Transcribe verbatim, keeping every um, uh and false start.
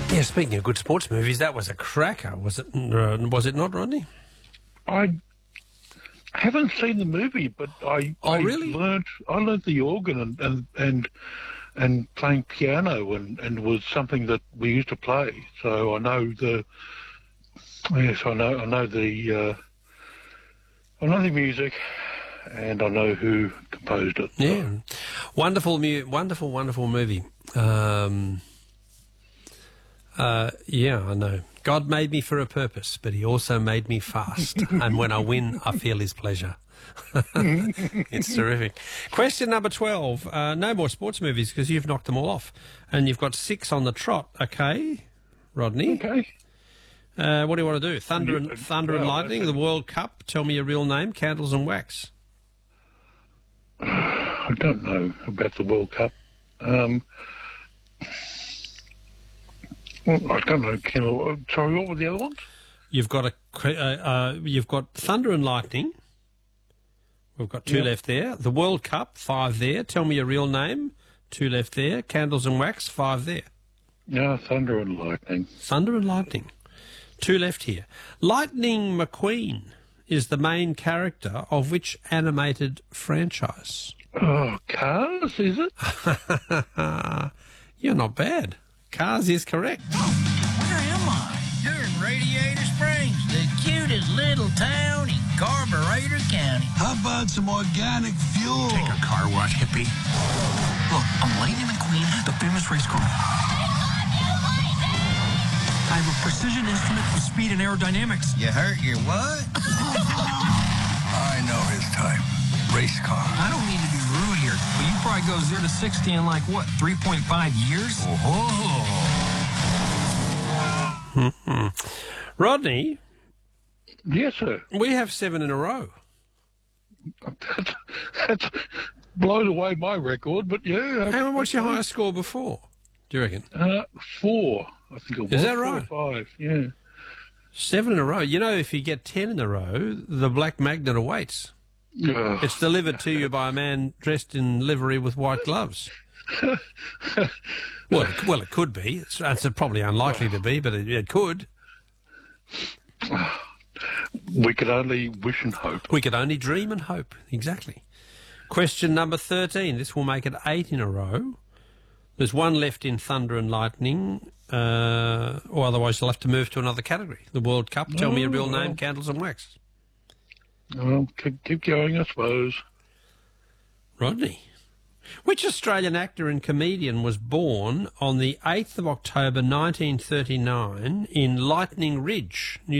Yeah, speaking of good sports movies, that was a cracker, was it? Uh, was it not, Rodney? I haven't seen the movie, but I Oh, I really? learnt I learnt the organ and and and, and playing piano and, and was something that we used to play. So I know the yes, I know I know the uh, I know the music, and I know who composed it. So. Yeah, wonderful, mu- wonderful, wonderful movie. Um, uh, yeah, I know. God made me for a purpose, but he also made me fast. And when I win, I feel his pleasure. It's terrific. Question number twelve. Uh, no more sports movies because you've knocked them all off. And you've got six on the trot, okay, Rodney? Okay. Uh, what do you want to do? Thunder and, Yeah, thunder and well, lightning, that's the a- World Cup, tell me your real name, candles and wax. I don't know about the World Cup. Um, well, I don't know. Can I, sorry, what were the other ones? You've got a uh, uh, you've got thunder and lightning. We've got two Yep. left there. The World Cup, five there. Tell me your real name, two left there. Candles and wax, five there. No, Thunder and Lightning. Thunder and lightning, two left here. Lightning McQueen is the main character of which animated franchise? Oh, Cars, is it? You're not bad. Cars is correct. Where am I? You're in Radiator Springs, the cutest little town in Carburetor County. How about some organic fuel? Take a car wash, hippie. Look, I'm Lightning McQueen, the famous race car. I have a precision instrument for speed and aerodynamics. You hurt your what? I know his type. Race car. I don't mean to be rude here, but you probably go zero to sixty in like, what, three point five years? Oh. Rodney, Yes, sir. we have seven in a row. That's, that's blown away my record, but yeah. Hang on, what's your highest score before, do you reckon? Uh, four, I think it was. Is that Four or right? Five, yeah. Seven in a row. You know, if you get ten in a row, the black magnet awaits. Ugh. It's delivered to you by a man dressed in livery with white gloves. Well, it, well, it could be. It's, it's probably unlikely to be, but it, it could. We could only wish and hope. We could only dream and hope. Exactly. Question number thirteen. This will make it eight in a row. There's one left in Thunder and Lightning, uh, or otherwise you'll have to move to another category. The World Cup. Tell me your real name, candles and wax. Well, keep, keep going, I suppose. Rodney. Which Australian actor and comedian was born on the eighth of October nineteen thirty-nine in Lightning Ridge, New